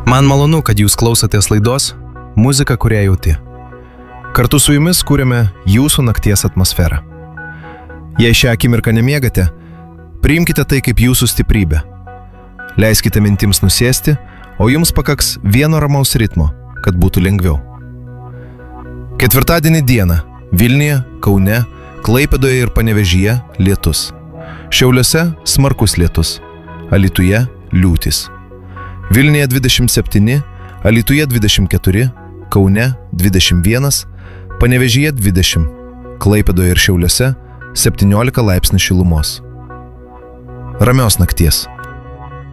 Man malonu, kad jūs klausotės laidos Muzika, kurią jauti. Kartu su jumis kūrėme jūsų nakties atmosferą. Jei šią akimirką nemiegate, priimkite tai kaip jūsų stiprybę. Leiskite mintims nusėsti, o jums pakaks vieno ramaus ritmo, kad būtų lengviau. Ketvirtadienį dieną Vilniuje, Kaune, Klaipėdoje ir Panevėžyje lietus. Šiauliuose smarkus lietus, Alytuje liūtys. Vilniuje 27, Alytuje 24, Kaune 21, Panevėžyje 20, Klaipėdoje ir Šiauliuose 17 laipsnių šilumos. Ramios nakties.